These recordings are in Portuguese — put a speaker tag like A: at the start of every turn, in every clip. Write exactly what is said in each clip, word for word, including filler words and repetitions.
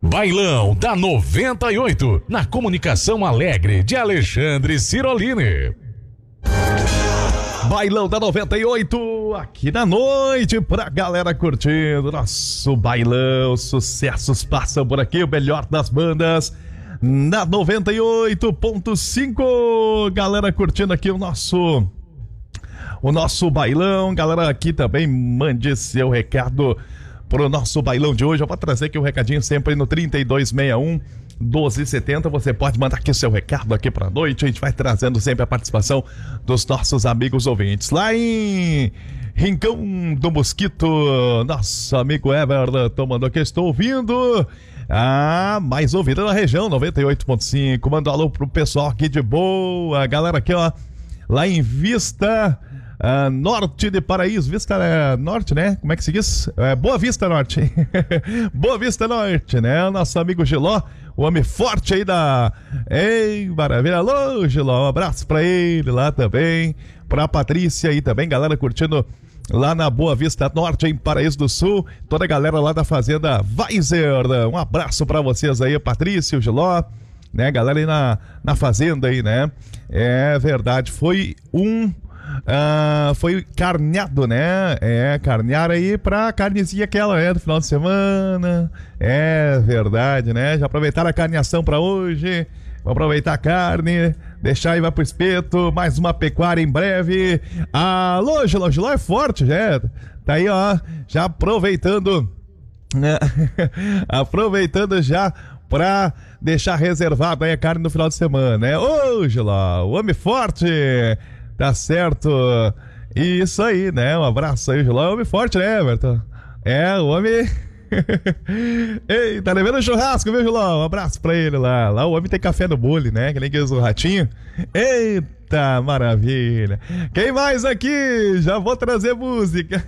A: Bailão da noventa e oito, na comunicação alegre de Alexandre Cirolini.
B: Bailão da noventa e oito, aqui na noite, pra galera curtindo nosso bailão. Sucessos passam por aqui, o melhor das bandas na noventa e oito ponto cinco. Galera curtindo aqui o nosso o nosso bailão. Galera aqui também, mande seu recado pro nosso bailão de hoje. Eu vou trazer aqui o um recadinho sempre no trinta e dois sessenta e um doze setenta. Você pode mandar aqui seu recado aqui pra noite. A gente vai trazendo sempre a participação dos nossos amigos ouvintes. Lá em Rincão do Mosquito, nosso amigo Everton mandou aqui: estou ouvindo ah, mais ouvida na região, noventa e oito ponto cinco. Manda um alô pro pessoal aqui de boa. Galera aqui, ó, lá em Vista Uh, Norte de Paraíso, Vista uh, Norte, né? Como é que se diz? Uh, Boa Vista Norte. Boa Vista Norte, né? O nosso amigo Giló, o homem forte aí da... Ei, maravilha. Alô, Giló, um abraço pra ele lá também. Pra Patrícia aí também, galera curtindo lá na Boa Vista Norte, em Paraíso do Sul. Toda a galera lá da Fazenda Weiser. Um abraço pra vocês aí, Patrícia, o Giló, né? Galera aí na, na Fazenda aí, né? É verdade, foi um... Uh, foi carneado, né? É, carnear aí pra carnezinha aquela, né? Do final de semana. É verdade, né? Já aproveitaram a carneação pra hoje. Vou aproveitar a carne, deixar e vai pro espeto. Mais uma pecuária em breve. Alô, Giló, Giló é forte, já. Tá aí, ó. Já aproveitando. Né? Aproveitando já pra deixar reservado aí a carne no final de semana, né? Ô, Giló, o homem forte. Tá certo. Isso aí, né? Um abraço aí, Giló. É um homem forte, né, Everton? É, o homem... Ei, tá levando churrasco, viu, Giló? Um abraço pra ele lá. Lá o homem tem café no bule, né? Que nem que usa o ratinho. Eita, maravilha. Quem mais aqui? Já vou trazer música.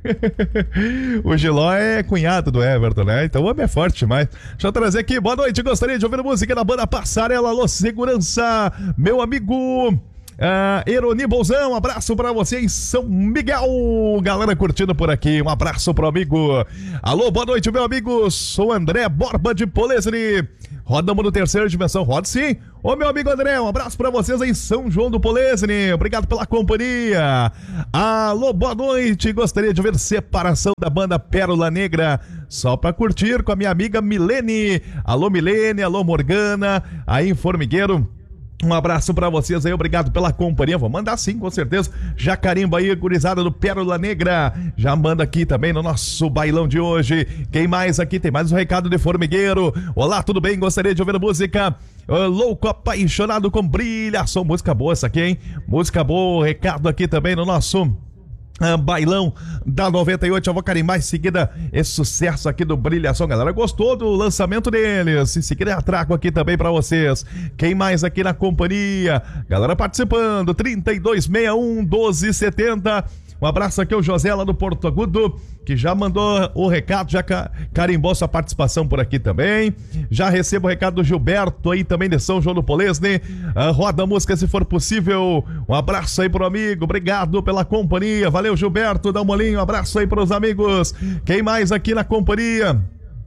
B: O Giló é cunhado do Everton, né? Então o homem é forte demais. Deixa eu trazer aqui. Boa noite, gostaria de ouvir música da banda Passarela. Alô, segurança, meu amigo... Uh, Eroni Bolzão, um abraço pra você em São Miguel. Galera curtindo por aqui, um abraço pro amigo. Alô, boa noite, meu amigo. Sou André Borba de Polesne. Rodamos no terceira dimensão, roda sim. Ô, meu amigo André, um abraço pra vocês em São João do Polesne. Obrigado pela companhia. Alô, boa noite. Gostaria de ver separação da banda Pérola Negra, só pra curtir com a minha amiga Milene. Alô, Milene, alô, Morgana, aí em Formigueiro. Um abraço pra vocês aí, obrigado pela companhia. Vou mandar sim, com certeza. Já carimba aí, gurizada do Pérola Negra. Já manda aqui também no nosso bailão de hoje. Quem mais aqui? Tem mais um recado de Formigueiro. Olá, tudo bem? Gostaria de ouvir a música uh, Louco Apaixonado com Brilhação. Música boa essa aqui, hein? Música boa. Recado aqui também no nosso... Ah, bailão da noventa e oito. Eu vou carimbar em seguida esse sucesso aqui do Brilhação. Galera, gostou do lançamento deles? Em seguida eu trago aqui também pra vocês. Quem mais aqui na companhia? Galera participando, trinta e dois sessenta e um doze setenta. Um abraço aqui ao José lá do Porto Agudo, que já mandou o recado, já carimbou sua participação por aqui também. Já recebo o recado do Gilberto aí também de São João do Polesne. Ah, roda a música se for possível. Um abraço aí pro amigo, obrigado pela companhia. Valeu, Gilberto, dá um molinho, um abraço aí pros amigos. Quem mais aqui na companhia?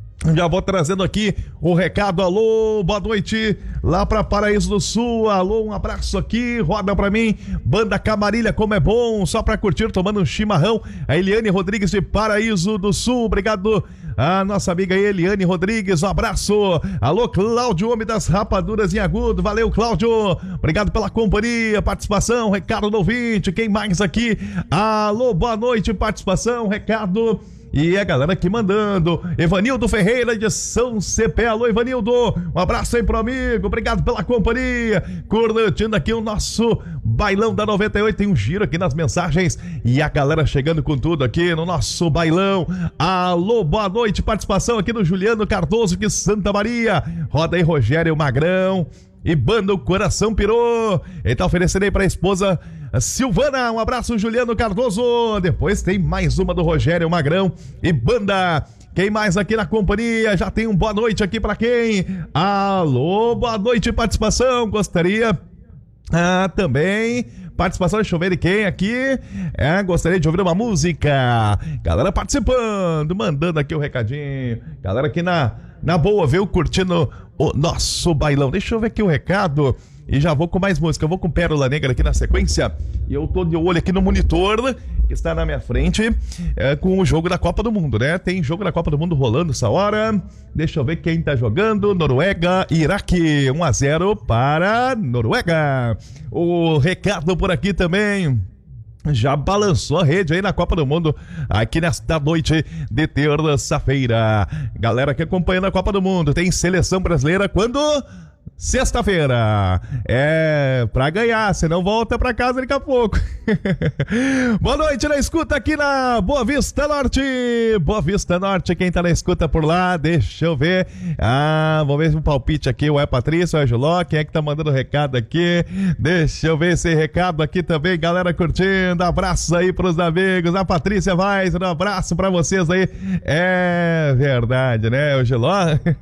B: Já vou trazendo aqui o recado. Alô, boa noite lá pra Paraíso do Sul. Alô, um abraço aqui, roda pra mim. Banda Camarilha, como é bom, só pra curtir, tomando um chimarrão. A Eliane Rodrigues de Paraíso do Sul, obrigado. A nossa amiga Eliane Rodrigues, um abraço. Alô, Cláudio, homem das rapaduras em agudo. Valeu, Cláudio, obrigado pela companhia, participação, recado do ouvinte. Quem mais aqui? Alô, boa noite, participação, recado. E a galera aqui mandando. Evanildo Ferreira de São Cepé. Alô, Evanildo, um abraço aí pro amigo, obrigado pela companhia. Curtindo aqui o nosso bailão da noventa e oito. Tem um giro aqui nas mensagens e a galera chegando com tudo aqui no nosso bailão. Alô, boa noite, participação aqui do Juliano Cardoso de Santa Maria. Roda aí, Rogério Magrão e banda O Coração Pirou. Ele tá oferecendo aí pra esposa Silvana, um abraço, Juliano Cardoso. Depois tem mais uma do Rogério Magrão e banda. Quem mais aqui na companhia? Já tem um boa noite aqui pra quem? Alô, boa noite, participação. Gostaria ah, também participação, deixa eu ver quem aqui. É, gostaria de ouvir uma música. Galera participando, mandando aqui o recadinho. Galera aqui na na boa, viu? Curtindo o nosso bailão. Deixa eu ver aqui o recado e já vou com mais música. Eu vou com Pérola Negra aqui na sequência. E eu tô de olho aqui no monitor que está na minha frente é, com o jogo da Copa do Mundo, né? Tem jogo da Copa do Mundo rolando essa hora. Deixa eu ver quem tá jogando. Noruega, Iraque, um a zero para Noruega. O recado por aqui também. Já balançou a rede aí na Copa do Mundo, aqui nesta noite de terça-feira. Galera que acompanhando a Copa do Mundo, tem seleção brasileira quando? Sexta-feira. É pra ganhar, senão volta pra casa daqui a pouco. Boa noite na escuta aqui na Boa Vista Norte. Boa Vista Norte, quem tá na escuta por lá, deixa eu ver. Ah, vamos ver um palpite aqui. O é Patrícia, o é Juló, quem é que tá mandando recado aqui? Deixa eu ver esse recado aqui também, galera curtindo. Abraço aí pros amigos. A Patrícia vai, um abraço pra vocês aí. É verdade, né, o Juló?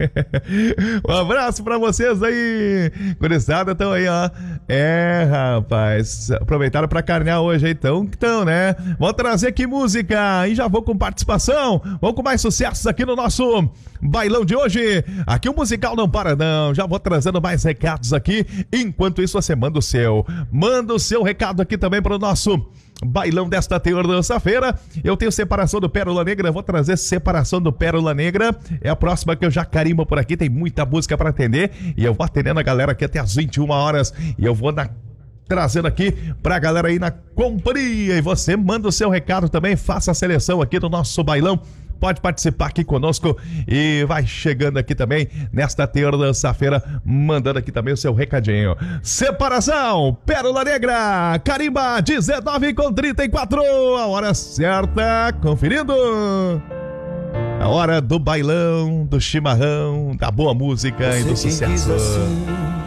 B: Um abraço pra vocês aí. Gurizada, estão aí, ó. É, rapaz, aproveitaram pra carnear hoje aí, então, então, né? Vou trazer aqui música e já vou com participação. Vamos com mais sucessos aqui no nosso bailão de hoje. Aqui o musical não para não, já vou trazendo mais recados aqui. Enquanto isso, você manda o seu. Manda o seu recado aqui também pro nosso bailão desta terça-feira. Eu tenho separação do Pérola Negra, vou trazer separação do Pérola Negra. É a próxima que eu já carimbo por aqui, tem muita música para atender e eu vou atendendo a galera aqui até às vinte e uma horas e eu vou na trazendo aqui pra galera aí na companhia. E você manda o seu recado também, faça a seleção aqui do nosso bailão. Pode participar aqui conosco e vai chegando aqui também nesta terça-feira, mandando aqui também o seu recadinho. Separação, Pérola Negra, carimba dezenove com trinta e quatro, a hora certa, conferindo. A hora do bailão, do chimarrão, da boa música e do sucesso.